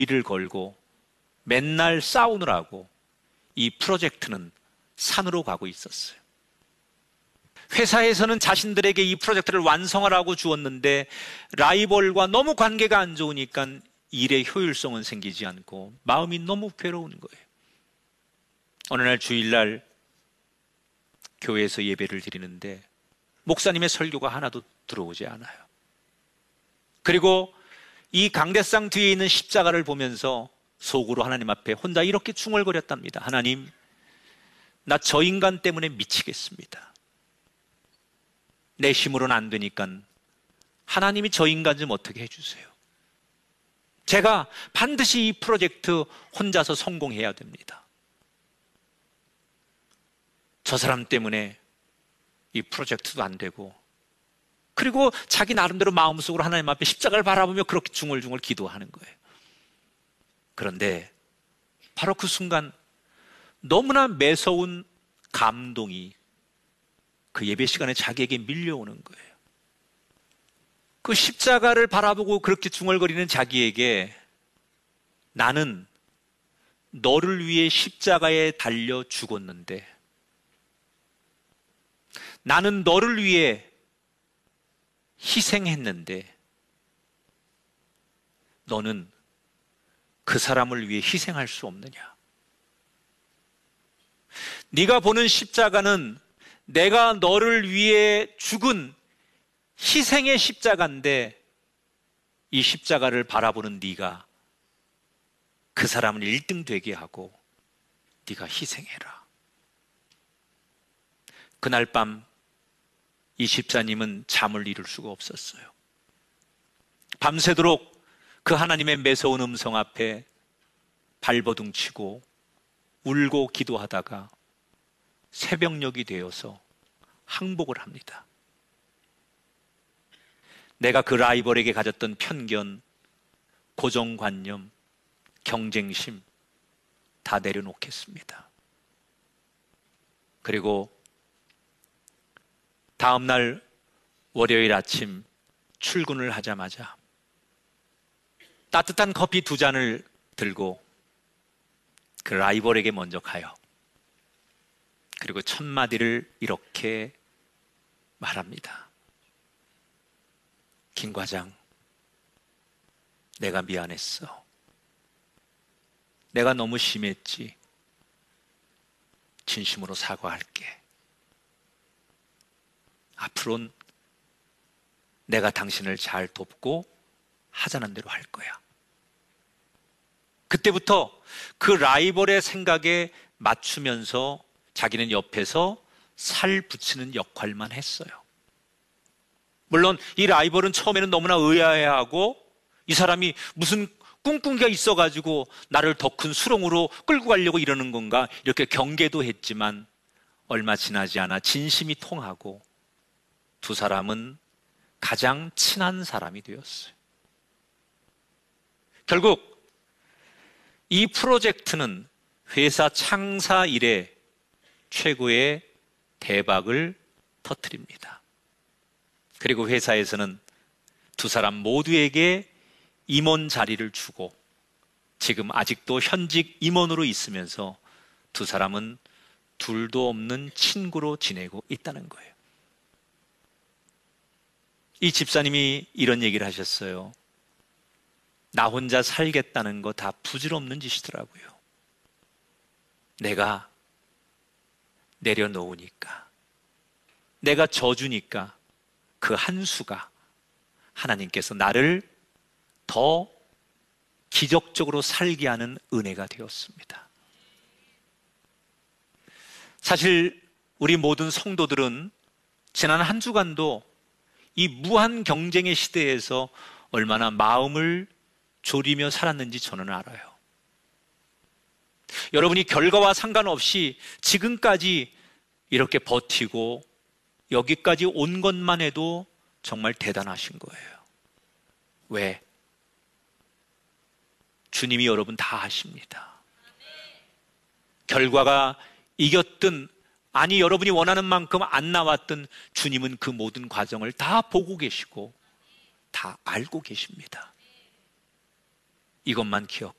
이를 걸고 맨날 싸우느라고 이 프로젝트는 산으로 가고 있었어요. 회사에서는 자신들에게 이 프로젝트를 완성하라고 주었는데 라이벌과 너무 관계가 안 좋으니까 일의 효율성은 생기지 않고 마음이 너무 괴로운 거예요. 어느 날 주일날 교회에서 예배를 드리는데 목사님의 설교가 하나도 들어오지 않아요. 그리고 이 강대상 뒤에 있는 십자가를 보면서 속으로 하나님 앞에 혼자 이렇게 중얼거렸답니다. 하나님, 나 저 인간 때문에 미치겠습니다. 내 힘으로는 안 되니까 하나님이 저 인간 좀 어떻게 해주세요. 제가 반드시 이 프로젝트 혼자서 성공해야 됩니다. 저 사람 때문에 이 프로젝트도 안 되고, 그리고 자기 나름대로 마음속으로 하나님 앞에 십자가를 바라보며 그렇게 중얼중얼 기도하는 거예요. 그런데 바로 그 순간 너무나 매서운 감동이 그 예배 시간에 자기에게 밀려오는 거예요. 그 십자가를 바라보고 그렇게 중얼거리는 자기에게 나는 너를 위해 십자가에 달려 죽었는데, 나는 너를 위해 희생했는데 너는 그 사람을 위해 희생할 수 없느냐? 네가 보는 십자가는 내가 너를 위해 죽은 희생의 십자가인데 이 십자가를 바라보는 네가 그 사람을 1등 되게 하고 네가 희생해라. 그날 밤 이 집사님은 잠을 이룰 수가 없었어요. 밤새도록 그 하나님의 매서운 음성 앞에 발버둥치고 울고 기도하다가 새벽녘이 되어서 항복을 합니다. 내가 그 라이벌에게 가졌던 편견, 고정관념, 경쟁심 다 내려놓겠습니다. 그리고 다음 날 월요일 아침 출근을 하자마자 따뜻한 커피 2잔을 들고 그 라이벌에게 먼저 가요. 그리고 첫 마디를 이렇게 말합니다. 김 과장, 내가 미안했어. 내가 너무 심했지. 진심으로 사과할게. 앞으로는 내가 당신을 잘 돕고 하자는 대로 할 거야. 그때부터 그 라이벌의 생각에 맞추면서 자기는 옆에서 살 붙이는 역할만 했어요. 물론 이 라이벌은 처음에는 너무나 의아해하고 이 사람이 무슨 꿍꿍이가 있어가지고 나를 더 큰 수렁으로 끌고 가려고 이러는 건가 이렇게 경계도 했지만 얼마 지나지 않아 진심이 통하고 두 사람은 가장 친한 사람이 되었어요. 결국 이 프로젝트는 회사 창사 이래 최고의 대박을 터뜨립니다. 그리고 회사에서는 두 사람 모두에게 임원 자리를 주고 지금 아직도 현직 임원으로 있으면서 두 사람은 둘도 없는 친구로 지내고 있다는 거예요. 이 집사님이 이런 얘기를 하셨어요. 나 혼자 살겠다는 거 다 부질없는 짓이더라고요. 내가 내려놓으니까, 내가 져주니까 그 한 수가 하나님께서 나를 더 기적적으로 살게 하는 은혜가 되었습니다. 사실 우리 모든 성도들은 지난 한 주간도 이 무한 경쟁의 시대에서 얼마나 마음을 졸이며 살았는지 저는 알아요. 여러분이 결과와 상관없이 지금까지 이렇게 버티고 여기까지 온 것만 해도 정말 대단하신 거예요. 왜? 주님이 여러분 다 아십니다. 결과가 이겼든 아니 여러분이 원하는 만큼 안 나왔든 주님은 그 모든 과정을 다 보고 계시고 다 알고 계십니다. 이것만 기억하라.